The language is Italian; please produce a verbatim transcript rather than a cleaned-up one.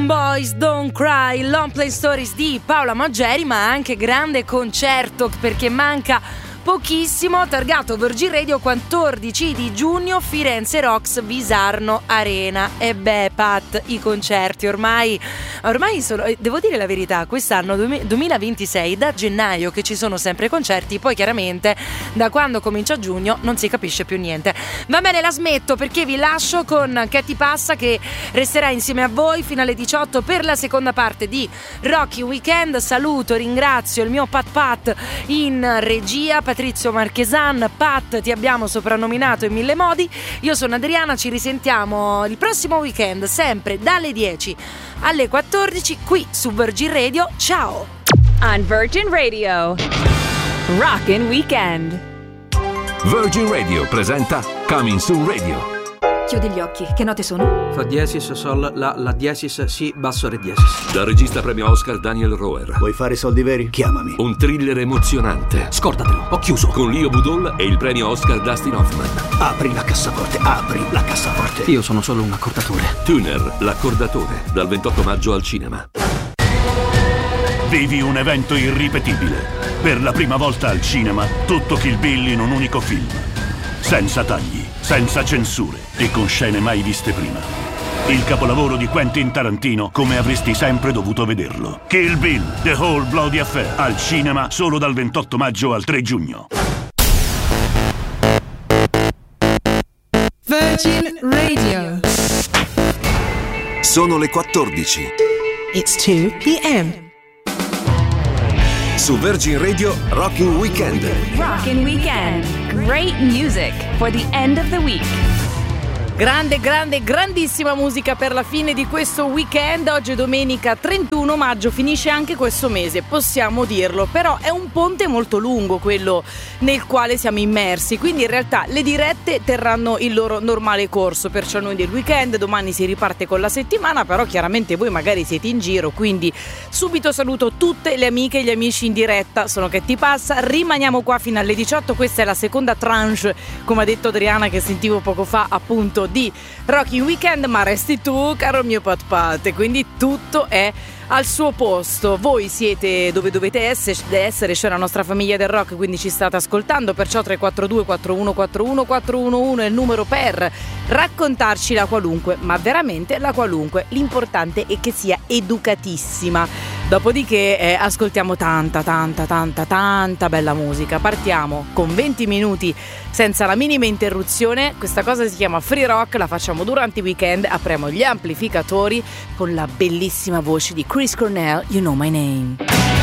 Boys Don't Cry, Long Play Stories di Paola Maggeri, ma anche grande concerto perché manca pochissimo, targato Virgin Radio, quattordici di giugno, Firenze Rocks, Visarno Arena. E beh, Pat, i concerti ormai ormai sono, devo dire la verità, quest'anno duemilaventisei, da gennaio che ci sono sempre concerti, poi chiaramente da quando comincia giugno non si capisce più niente. Va bene, la smetto perché vi lascio con Che ti passa, che resterà insieme a voi fino alle diciotto per la seconda parte di Rocky Weekend. Saluto, ringrazio il mio Pat Pat in regia, Patrizio Marchesan. Pat, ti abbiamo soprannominato in mille modi. Io sono Adriana, ci risentiamo il prossimo weekend sempre dalle dieci alle quattordici qui su Virgin Radio. Ciao! On Virgin Radio, Rockin' Weekend. Virgin Radio presenta Coming Soon Radio. Chiudi gli occhi, che note sono? Fa diesis, sol, la, la diesis, si, basso, re diesis. Dal regista premio Oscar Daniel Roher. Vuoi fare soldi veri? Chiamami. Un thriller emozionante. Scordatelo, ho chiuso. Con Leo Budol e il premio Oscar Dustin Hoffman. Apri la cassaforte, apri la cassaforte. Io sono solo un accordatore. Tuner, l'accordatore, dal ventotto maggio al cinema. Vivi un evento irripetibile. Per la prima volta al cinema, tutto Kill Bill in un unico film. Senza tagli, senza censure e con scene mai viste prima. Il capolavoro di Quentin Tarantino come avresti sempre dovuto vederlo. Kill Bill, The Whole Bloody Affair, al cinema solo dal ventotto maggio al tre giugno. Virgin Radio. Sono le quattordici. It's two p.m. Su Virgin Radio, Rockin' Weekend. Rockin' Weekend. Great music for the end of the week. Grande, grande, grandissima musica per la fine di questo weekend. Oggi è domenica trentuno maggio, finisce anche questo mese, possiamo dirlo. Però è un ponte molto lungo quello nel quale siamo immersi, quindi in realtà le dirette terranno il loro normale corso, perciò noi del weekend, domani si riparte con la settimana, però chiaramente voi magari siete in giro, quindi subito saluto tutte le amiche e gli amici in diretta. Sono Che ti passa, rimaniamo qua fino alle diciotto, questa è la seconda tranche, come ha detto Adriana che sentivo poco fa, appunto di Rocky Weekend, ma resti tu caro mio Pat Pat, quindi tutto è al suo posto. Voi siete dove dovete essere, c'è la nostra famiglia del rock, quindi ci state ascoltando, perciò tre quattro due quattro uno quattro uno quattro uno uno è il numero per raccontarci la qualunque, ma veramente la qualunque, l'importante è che sia educatissima. Dopodiché eh, ascoltiamo tanta tanta tanta tanta bella musica. Partiamo con venti minuti senza la minima interruzione. Questa cosa si chiama free rock, la facciamo durante i weekend, apriamo gli amplificatori con la bellissima voce di Chris Cornell, You Know My Name.